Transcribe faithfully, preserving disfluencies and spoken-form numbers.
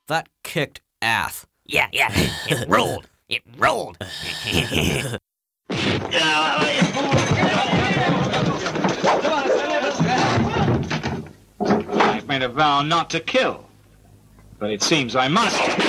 That kicked ass. Yeah, yeah, it rolled. It rolled. I've made a vow not to kill, but it seems I must.